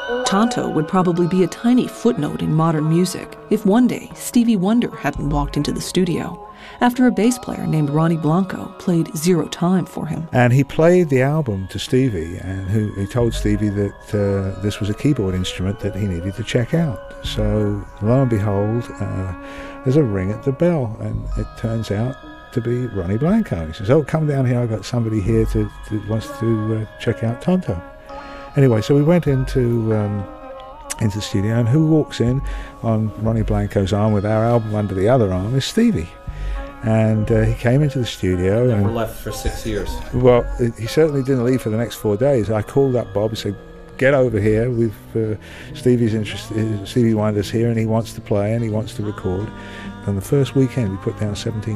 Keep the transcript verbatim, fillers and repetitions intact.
Tonto would probably be a tiny footnote in modern music if one day Stevie Wonder hadn't walked into the studio after a bass player named Ronnie Blanco played Zero Time for him. And he played the album to Stevie, and who, he told Stevie that uh, this was a keyboard instrument that he needed to check out. So lo and behold, uh, there's a ring at the bell, and it turns out to be Ronnie Blanco. He says, "Oh, come down here, I've got somebody here to, to wants to uh, check out Tonto." Anyway, so we went into um, into the studio, and who walks in on Ronnie Blanco's arm with our album under the other arm is Stevie. And uh, he came into the studio. Never and left for six years. Well, he certainly didn't leave for the next four days. I called up Bob and said, "Get over here. We've uh, Stevie's interested. Stevie Wonder's here, and he wants to play and he wants to record." And the first weekend, we put down seventeen